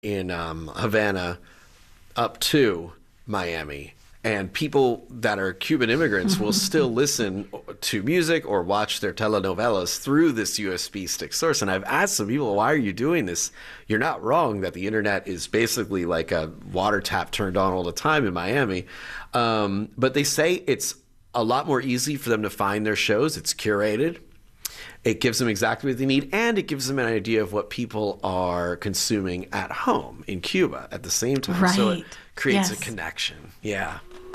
in Havana up to Miami. And people that are Cuban immigrants will still listen to music or watch their telenovelas through this USB stick source. And I've asked some people, why are you doing this? You're not wrong that the internet is basically like a water tap turned on all the time in Miami. But they say it's a lot more easy for them to find their shows. It's curated. It gives them exactly what they need, and it gives them an idea of what people are consuming at home in Cuba at the same time. Right. So it creates a Yes. connection. Yeah.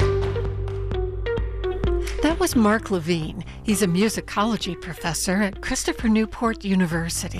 That was Mark Levine. He's a musicology professor at Christopher Newport University.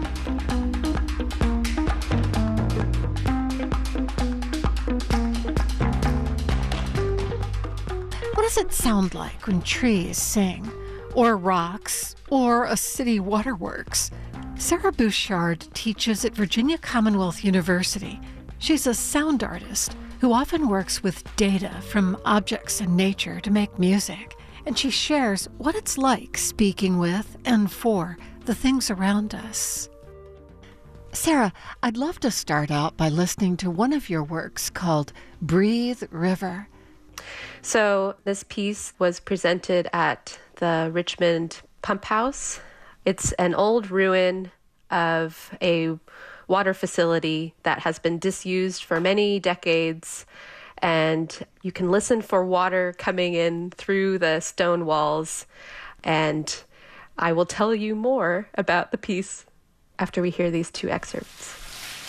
What does it sound like when trees sing, or rocks, or a city waterworks? Sarah Bouchard teaches at Virginia Commonwealth University. She's a sound artist who often works with data from objects in nature to make music, and she shares what it's like speaking with and for the things around us. Sarah, I'd love to start out by listening to one of your works called Breathe River. So this piece was presented at the Richmond Pump House. It's an old ruin of a water facility that has been disused for many decades, and you can listen for water coming in through the stone walls. And I will tell you more about the piece after we hear these two excerpts.